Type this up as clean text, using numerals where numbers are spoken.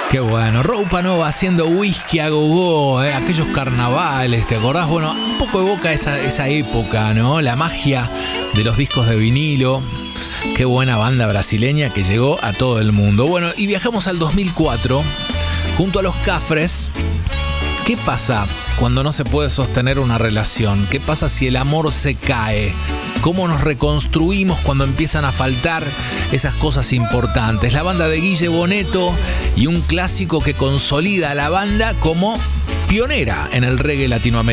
Qué bueno, Roupa Nova haciendo whisky a go-go, aquellos carnavales, ¿te acordás? Bueno, un poco evoca esa época, ¿no? La magia de los discos de vinilo. Qué buena banda brasileña que llegó a todo el mundo. Bueno, y viajamos al 2004 junto a Los Cafres. ¿Qué pasa cuando no se puede sostener una relación? ¿Qué pasa si el amor se cae? ¿Cómo nos reconstruimos cuando empiezan a faltar esas cosas importantes? La banda de Guille Bonetto y un clásico que consolida a la banda como pionera en el reggae latinoamericano.